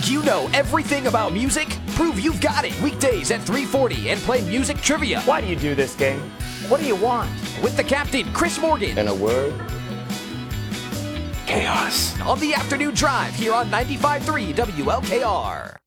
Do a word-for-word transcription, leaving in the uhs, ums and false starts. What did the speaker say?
You know everything about music? Prove you've got it weekdays at three forty and play music trivia. Why do you do this game? What do you want? With the captain, Chris Morgan. In a word, Chaos. On the afternoon drive here on ninety-five point three W L K R.